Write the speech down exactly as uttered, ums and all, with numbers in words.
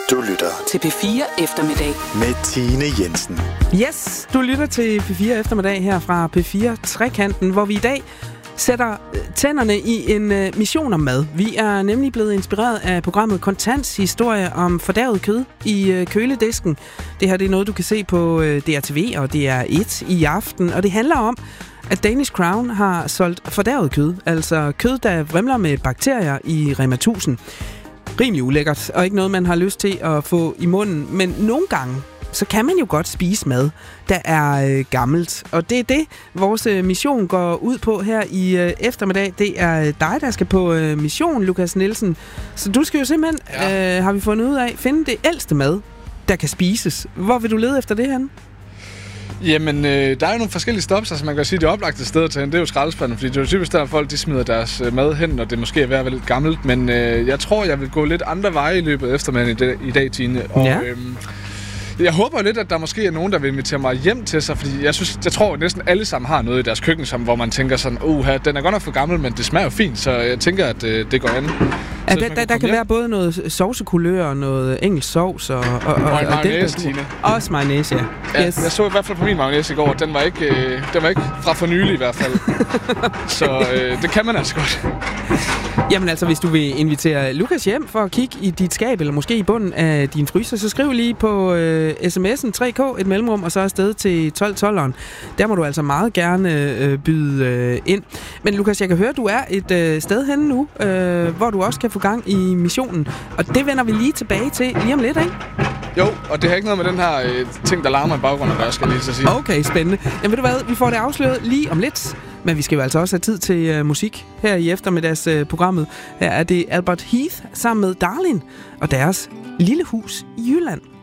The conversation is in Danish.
Du lytter til P fire Eftermiddag med Tine Jensen. Yes, du lytter til P fire Eftermiddag her fra P fire Trekanten, hvor vi i dag sætter tænderne i en uh, mission om mad. Vi er nemlig blevet inspireret af programmet Kontants historie om fordærvet kød i uh, køledisken. Det her det er noget, du kan se på uh, D R T V og D R et i aften, og det handler om, at Danish Crown har solgt fordærvet kød, altså kød, der vrimler med bakterier i Rema tusind. Rimelig ulækkert, og ikke noget, man har lyst til at få i munden. Men nogle gange, så kan man jo godt spise mad, der er øh, gammelt. Og det er det, vores øh, mission går ud på her i øh, eftermiddag. Det er dig, der skal på øh, mission, Lukas Nielsen. Så du skal jo simpelthen, ja. øh, har vi fundet ud af, finde det ældste mad, der kan spises. Hvor vil du lede efter det henne? Jamen, øh, der er jo nogle forskellige stops, altså man kan sige, det oplagte sted at tage hen, det er jo skraldespanden, fordi det er jo typisk der, folk de smider deres øh, mad hen, og det måske er ved at være lidt gammelt, men øh, jeg tror, jeg vil gå lidt andre veje i løbet af eftermiddagen i, dag, i dag, Tine. Og, ja. øh, jeg håber lidt, at der måske er nogen, der vil invitere mig hjem til sig, fordi jeg synes, jeg tror, at næsten alle sammen har noget i deres køkken, som, hvor man tænker sådan, uha, den er godt nok for gammel, men det smager jo fint, så jeg tænker, at øh, det går an. Ja, der, der, der kan hjem. være både noget sovsekulør og noget engelsk sovs og, og, og, og en mayonnaise, Tine. Også mayonnaise, ja. ja yes. Jeg så i hvert fald på min mayonnaise i går, den var ikke, øh, den var ikke fra for nylig i hvert fald. Så øh, det kan man altså godt. Jamen altså, hvis du vil invitere Lukas hjem for at kigge i dit skab, eller måske i bunden af din fryser, så skriv lige på øh, sms'en tre K, et mellemrum, og så afsted til tolv tolveren. Der må du altså meget gerne øh, byde øh, ind. Men Lukas, jeg kan høre, at du er et øh, sted henne nu, øh, hvor du også kan få gang i missionen. Og det vender vi lige tilbage til lige om lidt, ikke? Jo, og det har ikke noget med den her øh, ting, der larmer i baggrunden, der skal jeg lige så sige. Okay, spændende. Jamen ved du hvad, vi får det afsløret lige om lidt. Men vi skal jo altså også have tid til øh, musik her i eftermiddagsprogrammet. Øh, her er det Albert Heath sammen med Darlin og deres Lille Hus i Jylland.